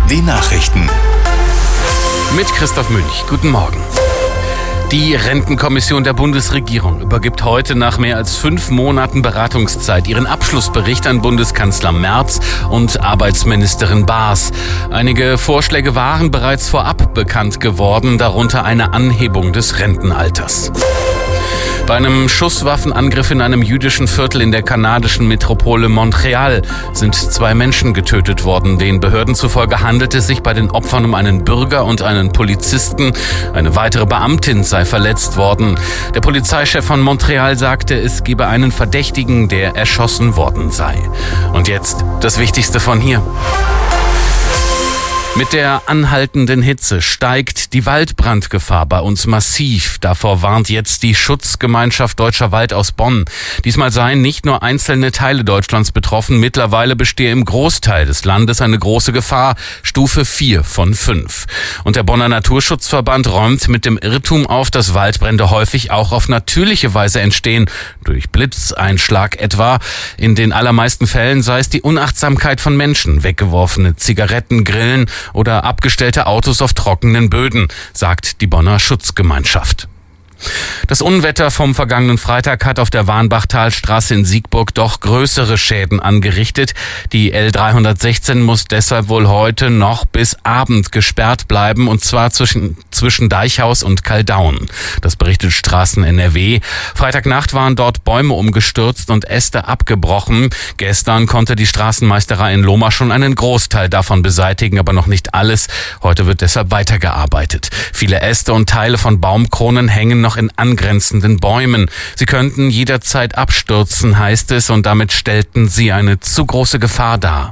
Die Nachrichten. Mit Christoph Münch. Guten Morgen. Die Rentenkommission der Bundesregierung übergibt heute nach mehr als 5 Monaten Beratungszeit ihren Abschlussbericht an Bundeskanzler Merz und Arbeitsministerin Baas. Einige Vorschläge waren bereits vorab bekannt geworden, darunter eine Anhebung des Rentenalters. Bei einem Schusswaffenangriff in einem jüdischen Viertel in der kanadischen Metropole Montreal sind 2 Menschen getötet worden. Den Behörden zufolge handelt es sich bei den Opfern um einen Bürger und einen Polizisten. Eine weitere Beamtin sei verletzt worden. Der Polizeichef von Montreal sagte, es gebe einen Verdächtigen, der erschossen worden sei. Und jetzt das Wichtigste von hier. Mit der anhaltenden Hitze steigt die Waldbrandgefahr bei uns massiv. Davor warnt jetzt die Schutzgemeinschaft Deutscher Wald aus Bonn. Diesmal seien nicht nur einzelne Teile Deutschlands betroffen. Mittlerweile bestehe im Großteil des Landes eine große Gefahr. Stufe 4 von 5. Und der Bonner Naturschutzverband räumt mit dem Irrtum auf, dass Waldbrände häufig auch auf natürliche Weise entstehen. Durch Blitzeinschlag etwa. In den allermeisten Fällen sei es die Unachtsamkeit von Menschen. Weggeworfene Zigaretten, Grillen oder abgestellte Autos auf trockenen Böden, sagt die Bonner Schutzgemeinschaft. Das Unwetter vom vergangenen Freitag hat auf der Warnbachtalstraße in Siegburg doch größere Schäden angerichtet. Die L316 muss deshalb wohl heute noch bis Abend gesperrt bleiben, und zwar zwischen Deichhaus und Kaldaun. Das berichtet Straßen NRW. Freitagnacht waren dort Bäume umgestürzt und Äste abgebrochen. Gestern konnte die Straßenmeisterei in Lohmar schon einen Großteil davon beseitigen, aber noch nicht alles. Heute wird deshalb weitergearbeitet. Viele Äste und Teile von Baumkronen hängen noch in angrenzenden Bäumen. Sie könnten jederzeit abstürzen, heißt es, und damit stellten sie eine zu große Gefahr dar.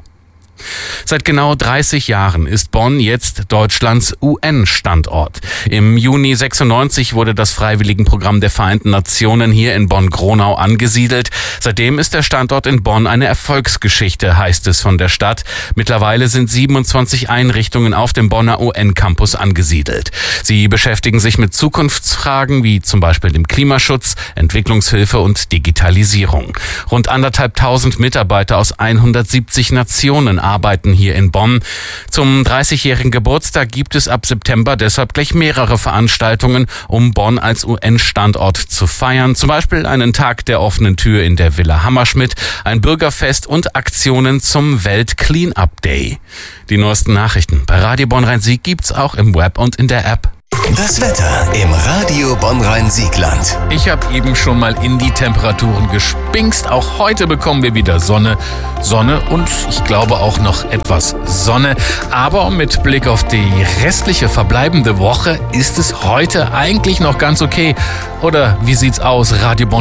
Seit genau 30 Jahren ist Bonn jetzt Deutschlands UN-Standort. Im Juni 96 wurde das Freiwilligenprogramm der Vereinten Nationen hier in Bonn-Gronau angesiedelt. Seitdem ist der Standort in Bonn eine Erfolgsgeschichte, heißt es von der Stadt. Mittlerweile sind 27 Einrichtungen auf dem Bonner UN-Campus angesiedelt. Sie beschäftigen sich mit Zukunftsfragen wie zum Beispiel dem Klimaschutz, Entwicklungshilfe und Digitalisierung. Rund 1.500 Mitarbeiter aus 170 Nationen arbeiten hier in Bonn. Zum 30-jährigen Geburtstag gibt es ab September deshalb gleich mehrere Veranstaltungen, um Bonn als UN-Standort zu feiern. Zum Beispiel einen Tag der offenen Tür in der Villa Hammerschmidt, ein Bürgerfest und Aktionen zum Welt-Clean-Up Day. Die neuesten Nachrichten bei Radio Bonn-Rhein-Sieg gibt's auch im Web und in der App. Das Wetter im Radio Bonn-Rhein-Siegland. Ich habe eben schon mal in die Temperaturen gespinkst. Auch heute bekommen wir wieder Sonne und ich glaube auch noch etwas Sonne. Aber mit Blick auf die restliche verbleibende Woche ist es heute eigentlich noch ganz okay. Oder wie sieht's aus, Radio Bonn?